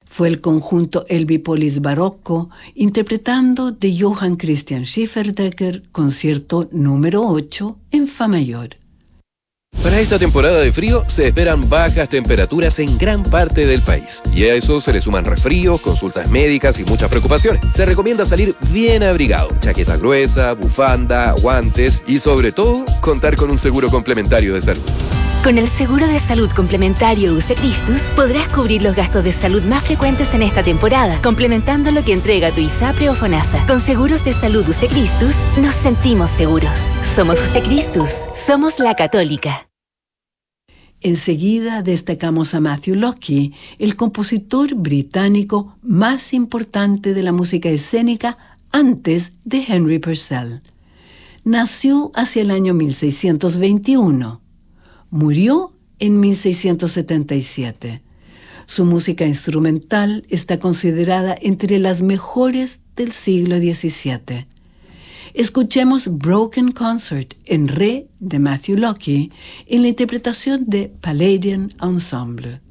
Fue el conjunto Elbipolis Barocco interpretando de Johann Christian Schifferdecker, concierto número 8 en Fa mayor. Para esta temporada de frío se esperan bajas temperaturas en gran parte del país. Y a eso se le suman resfríos, consultas médicas y muchas preocupaciones. Se recomienda salir bien abrigado, chaqueta gruesa, bufanda, guantes y sobre todo contar con un seguro complementario de salud. Con el seguro de salud complementario UC Christus podrás cubrir los gastos de salud más frecuentes en esta temporada, complementando lo que entrega tu ISAPRE o FONASA. Con seguros de salud UC Christus nos sentimos seguros. Somos UC Christus, somos la Católica. Enseguida destacamos a Matthew Lockey, el compositor británico más importante de la música escénica antes de Henry Purcell. Nació hacia el año 1621. Murió en 1677. Su música instrumental está considerada entre las mejores del siglo XVII. Escuchemos Broken Concert en re de Matthew Lockey en la interpretación de Palladian Ensemble.